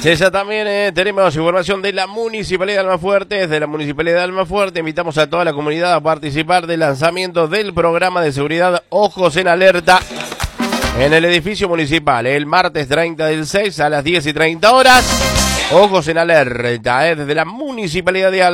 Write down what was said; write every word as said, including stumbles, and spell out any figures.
Sí, ya también eh, tenemos información de la Municipalidad de Almafuerte. Desde la Municipalidad de Almafuerte invitamos a toda la comunidad a participar del lanzamiento del programa de seguridad Ojos en Alerta en el edificio municipal, el martes treinta del seis a las diez y treinta horas. Ojos en Alerta, eh, desde la Municipalidad de Almafuerte.